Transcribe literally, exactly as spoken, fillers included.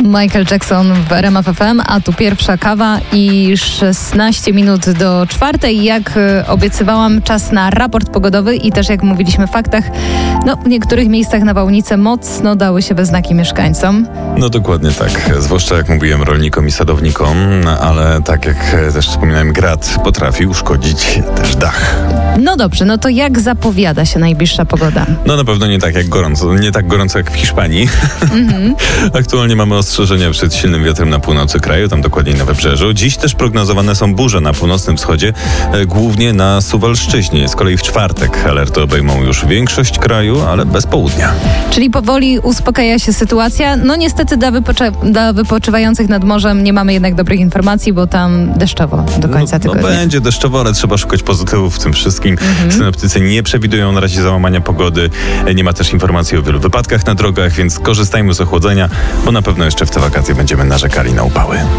Michael Jackson w R M F F M, a tu pierwsza kawa i szesnaście minut do czwartej. Jak obiecywałam, czas na raport pogodowy i też jak mówiliśmy w faktach, no w niektórych miejscach nawałnice mocno dały się we znaki mieszkańcom. No dokładnie tak, zwłaszcza jak mówiłem rolnikom i sadownikom, ale tak jak też wspominałem, grad potrafi uszkodzić też dach. No dobrze, no to jak zapowiada się najbliższa pogoda? No na pewno nie tak jak gorąco, nie tak gorąco jak w Hiszpanii. Mm-hmm. Aktualnie mamy ostrzeżenia przed silnym wiatrem na północy kraju, tam dokładniej na wybrzeżu. Dziś też prognozowane są burze na północnym wschodzie, e, głównie na Suwalszczyźnie. Z kolei w czwartek alerty obejmą już większość kraju, ale bez południa. Czyli powoli uspokaja się sytuacja. No niestety dla, wypoczy- dla wypoczywających nad morzem nie mamy jednak dobrych informacji, bo tam deszczowo do końca no, tygodnia. No będzie deszczowo, ale trzeba szukać pozytywów w tym wszystkim. Mhm. Synoptycy nie przewidują na razie załamania pogody. Nie ma też informacji o wielu wypadkach na drogach, więc korzystajmy z ochłodzenia, bo na pewno jeszcze w te wakacje będziemy narzekali na upały.